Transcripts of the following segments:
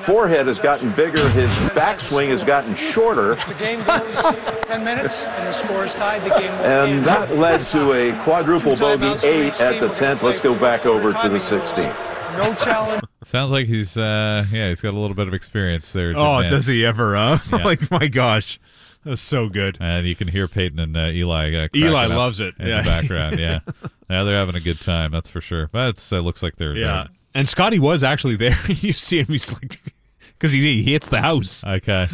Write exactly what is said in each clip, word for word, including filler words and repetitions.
forehead has gotten bigger. His backswing has gotten shorter. The game goes ten minutes, and the score is tied. The game will And that led to a quadruple bogey, eight at the tenth. Let's go back over to the sixteenth. No challenge. Sounds like he's, uh, yeah, he's got a little bit of experience there. Oh, man. does he ever, huh? Yeah. Like, my gosh. That's so good. And you can hear Peyton and uh, Eli. Uh, Eli cracking up loves it. in Yeah. the background. Yeah, yeah, they're having a good time. That's for sure. But it uh, looks like they're Yeah. They're... And Scotty was actually there. You see him. He's like, because he he hits the house. Okay.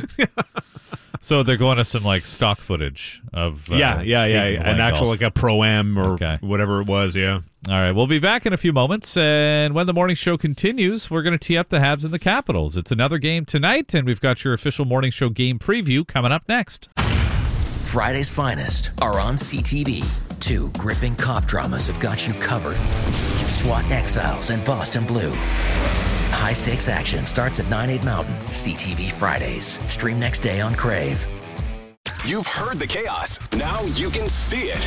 So they're going to some like stock footage of uh, yeah, yeah, yeah, an actual golf. like a pro-am or Okay. whatever it was. Yeah. All right, we'll be back in a few moments, and when the morning show continues, we're going to tee up the Habs and the Capitals. It's another game tonight, and we've got your official morning show game preview coming up next. Friday's finest are on C T V. Two gripping cop dramas have got you covered. SWAT Exiles and Boston Blue. High-stakes action starts at nine, eight Mountain. C T V Fridays. Stream next day on Crave. You've heard the chaos. Now you can see it.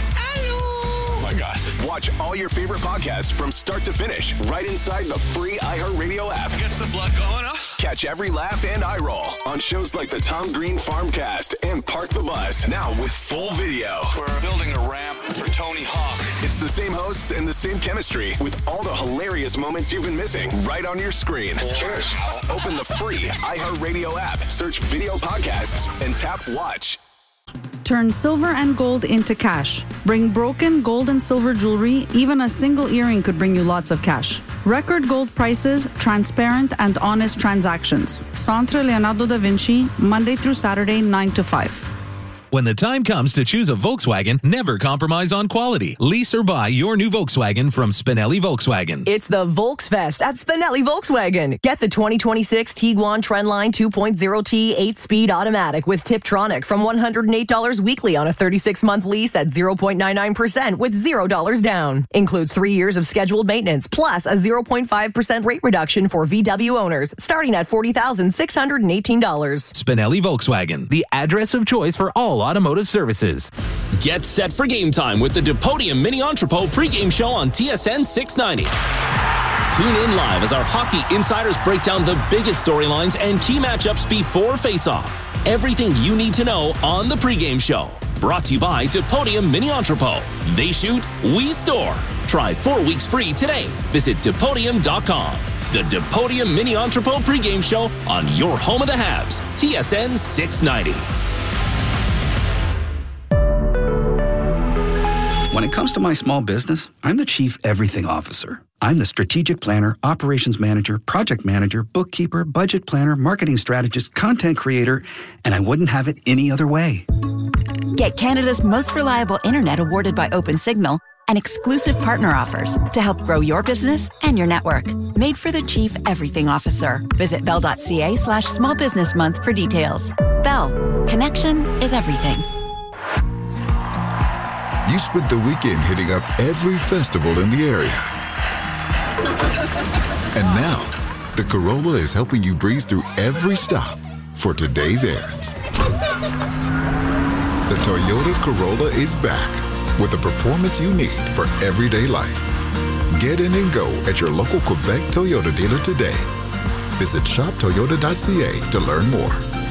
Oh my God. Watch all your favorite podcasts from start to finish right inside the free iHeartRadio app. Gets the blood going, huh? Catch every laugh and eye roll on shows like the Tom Green Farmcast and Park the Bus. Now with full video. We're building a ramp for Tony Hawk. It's the same hosts and the same chemistry with all the hilarious moments you've been missing right on your screen. Cheers. Open the free iHeartRadio app, search video podcasts, and tap watch. Turn silver and gold into cash. Bring broken gold and silver jewelry. Even a single earring could bring you lots of cash. Record gold prices, transparent and honest transactions. Centre Leonardo da Vinci, Monday through Saturday, nine to five. When the time comes to choose a Volkswagen, never compromise on quality. Lease or buy your new Volkswagen from Spinelli Volkswagen. It's the Volksfest at Spinelli Volkswagen. Get the twenty twenty-six Tiguan Trendline two point oh T eight-speed automatic with Tiptronic from one hundred eight dollars weekly on a thirty-six month lease at zero point nine nine percent with zero dollars down. Includes three years of scheduled maintenance plus a zero point five percent rate reduction for V W owners starting at forty thousand six hundred eighteen dollars. Spinelli Volkswagen, the address of choice for all automotive services. Get set for game time with the DePodium Mini Entrepot pregame show on T S N six ninety. Tune in live as our hockey insiders break down the biggest storylines and key matchups before face-off. Everything you need to know on the pregame show. Brought to you by DePodium Mini Entrepot. They shoot, we store. Try four weeks free today. Visit Depodium dot com. The DePodium Mini Entrepot pregame show on your home of the Habs, T S N six ninety. When it comes to my small business, I'm the Chief Everything Officer. I'm the strategic planner, operations manager, project manager, bookkeeper, budget planner, marketing strategist, content creator, and I wouldn't have it any other way. Get Canada's most reliable internet awarded by OpenSignal and exclusive partner offers to help grow your business and your network. Made for the Chief Everything Officer. Visit bell.ca slash small business month for details. Bell. Connection is everything. You spent the weekend hitting up every festival in the area. And now, the Corolla is helping you breeze through every stop for today's errands. The Toyota Corolla is back with the performance you need for everyday life. Get in and go at your local Quebec Toyota dealer today. Visit shop toyota dot c a to learn more.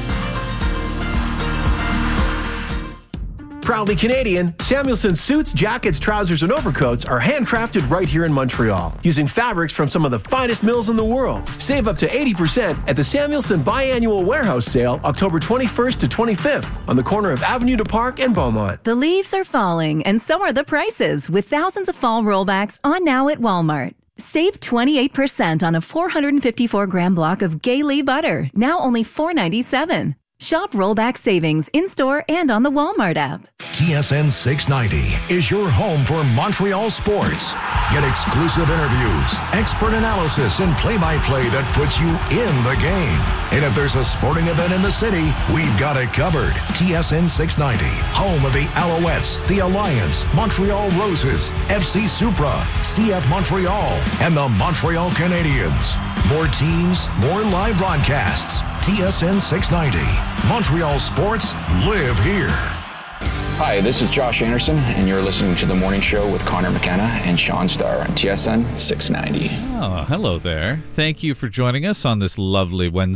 Proudly Canadian, Samuelson suits, jackets, trousers, and overcoats are handcrafted right here in Montreal, using fabrics from some of the finest mills in the world. Save up to eighty percent at the Samuelson Biannual Warehouse Sale, October twenty-first to twenty-fifth, on the corner of Avenue du Parc and Beaumont. The leaves are falling, and so are the prices, with thousands of fall rollbacks on now at Walmart. Save twenty-eight percent on a four hundred fifty-four gram block of Gay butter, now only four ninety-seven. Shop rollback savings in-store and on the Walmart app. T S N six ninety is your home for Montreal sports. Get exclusive interviews, expert analysis, and play-by-play that puts you in the game. And if there's a sporting event in the city, we've got it covered. T S N six ninety, home of the Alouettes, the Alliance, Montreal Roses, F C Supra, C F Montreal, and the Montreal Canadiens. More teams, more live broadcasts. T S N six ninety. Montreal sports live here. Hi, this is Josh Anderson, and you're listening to The Morning Show with Connor McKenna and Sean Starr on T S N six ninety. Oh, hello there. Thank you for joining us on this lovely Wednesday.